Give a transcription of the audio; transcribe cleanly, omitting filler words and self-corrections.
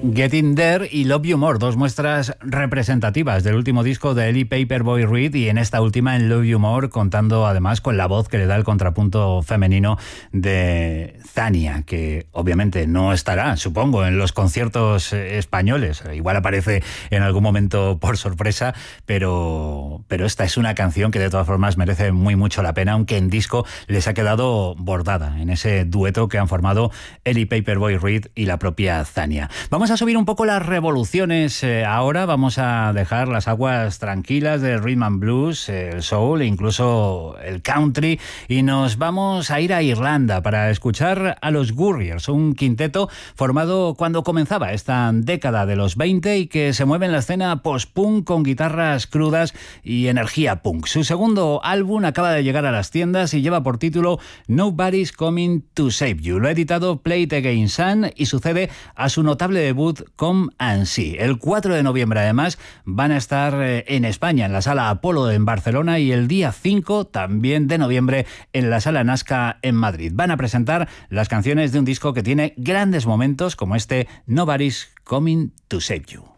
Getting There y Love You More, dos muestras representativas del último disco de Ellie Paperboy Reed, y en esta última, en Love You More, contando además con la voz que le da el contrapunto femenino de Zania, que obviamente no estará, supongo, en los conciertos españoles. Igual aparece en algún momento por sorpresa, pero esta es una canción que de todas formas merece muy mucho la pena, aunque en disco les ha quedado bordada en ese dueto que han formado Ellie Paperboy Reed y la propia Zania. Vamos a subir un poco las revoluciones ahora, vamos a dejar las aguas tranquilas del rhythm and blues, el soul e incluso el country, y nos vamos a ir a Irlanda para escuchar a los Gurriers, un quinteto formado cuando comenzaba esta década de los 20 y que se mueve en la escena post-punk con guitarras crudas y energía punk. Su segundo álbum acaba de llegar a las tiendas y lleva por título Nobody's Coming to Save You. Lo ha editado Play It Again Sun y sucede a su notable debut Come and See. El 4 de noviembre además van a estar en España, en la Sala Apolo en Barcelona, y el día 5 también de noviembre en la Sala Nazca en Madrid. Van a presentar las canciones de un disco que tiene grandes momentos como este Nobody's Coming to Save You.